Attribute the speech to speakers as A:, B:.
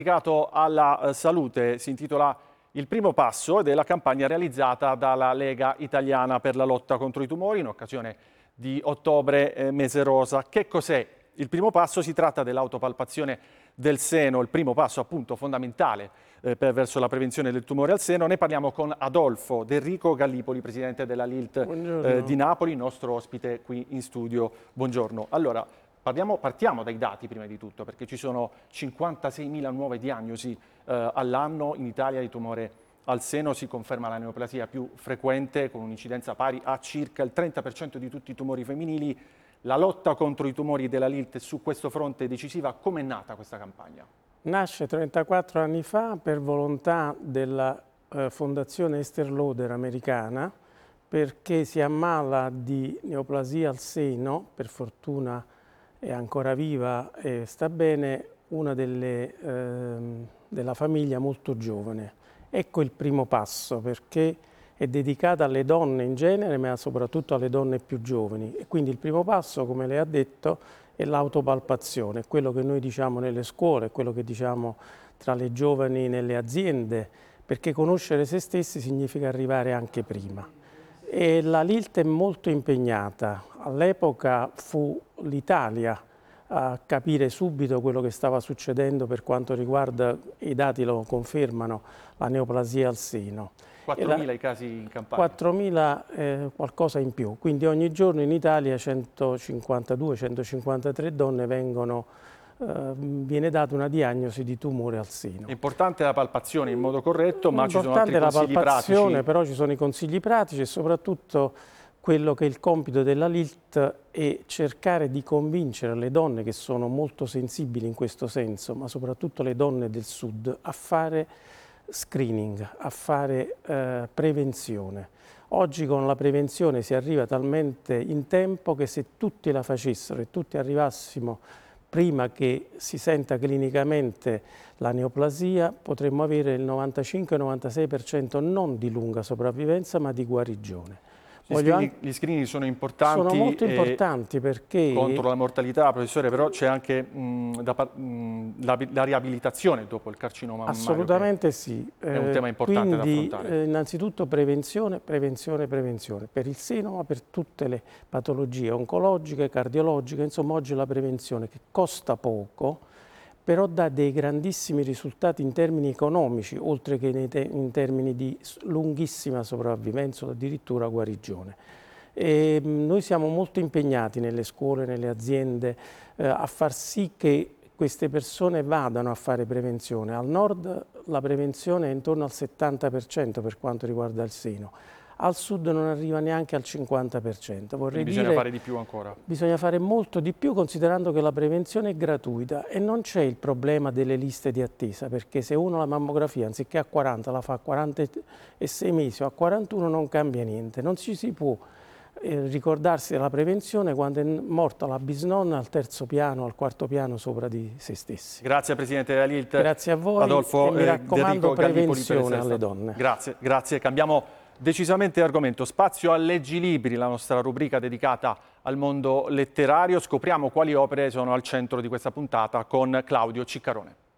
A: Dedicato alla salute, si intitola Il primo passo ed è la campagna realizzata dalla Lega Italiana per la lotta contro i tumori in occasione di ottobre, mese rosa. Che cos'è il primo passo? Si tratta dell'autopalpazione del seno, il primo passo appunto fondamentale verso la prevenzione del tumore al seno. Ne parliamo con Adolfo D'Enrico Gallipoli, presidente della LILT di Napoli, nostro ospite qui in studio. Buongiorno. Allora, partiamo dai dati prima di tutto, perché ci sono 56.000 nuove diagnosi all'anno in Italia di tumore al seno. Si conferma la neoplasia più frequente, con un'incidenza pari a circa il 30% di tutti i tumori femminili. La lotta contro i tumori della LILT su questo fronte è decisiva. Com'è nata questa campagna?
B: Nasce 34 anni fa per volontà della Fondazione Esther Lauder americana, perché si ammala di neoplasia al seno, per fortuna è ancora viva e sta bene, una della famiglia molto giovane. Ecco il primo passo, perché è dedicata alle donne in genere, ma soprattutto alle donne più giovani. E quindi il primo passo, come lei ha detto, è l'autopalpazione, quello che noi diciamo nelle scuole, quello che diciamo tra le giovani nelle aziende, perché conoscere se stessi significa arrivare anche prima. E la LILT è molto impegnata. All'epoca fu l'Italia a capire subito quello che stava succedendo per quanto riguarda, i dati lo confermano, la neoplasia al seno.
A: 4.000 i casi in campagna?
B: 4.000 qualcosa in più, quindi ogni giorno in Italia 152-153 donne viene data una diagnosi di tumore al seno.
A: È importante la palpazione in modo corretto, ma ci sono altri
B: consigli
A: pratici?
B: Importante la palpazione, però ci sono i consigli pratici e soprattutto quello che è il compito della LILT è cercare di convincere le donne che sono molto sensibili in questo senso, ma soprattutto le donne del sud, a fare screening, a fare prevenzione. Oggi con la prevenzione si arriva talmente in tempo che se tutti la facessero e tutti arrivassimo prima che si senta clinicamente la neoplasia, potremmo avere il 95-96% non di lunga sopravvivenza ma di guarigione.
A: Gli screening sono importanti.
B: Sono molto importanti perché
A: contro la mortalità, professore, però c'è anche la riabilitazione dopo il carcinoma mammario.
B: Assolutamente sì.
A: È un tema importante da affrontare.
B: Innanzitutto prevenzione. Per il seno, ma per tutte le patologie oncologiche, cardiologiche, insomma oggi la prevenzione che costa poco, però dà dei grandissimi risultati in termini economici, oltre che in termini di lunghissima sopravvivenza o addirittura guarigione. E noi siamo molto impegnati nelle scuole, nelle aziende, a far sì che queste persone vadano a fare prevenzione. Al nord la prevenzione è intorno al 70% per quanto riguarda il seno. Al sud non arriva neanche al 50%.
A: Bisogna fare di più ancora.
B: Bisogna fare molto di più, considerando che la prevenzione è gratuita e non c'è il problema delle liste di attesa, perché se uno la mammografia anziché a 40 la fa a 46 mesi o a 41 non cambia niente. Non ci si può ricordarsi della prevenzione quando è morta la bisnonna al terzo piano, al quarto piano sopra di se stessi.
A: Grazie Presidente della LILT.
B: Grazie a voi.
A: Adolfo,
B: e mi raccomando prevenzione alle
A: per
B: donne.
A: Grazie. Cambiamo decisamente argomento. Spazio a Leggi Libri, la nostra rubrica dedicata al mondo letterario. Scopriamo quali opere sono al centro di questa puntata con Claudio Ciccarone.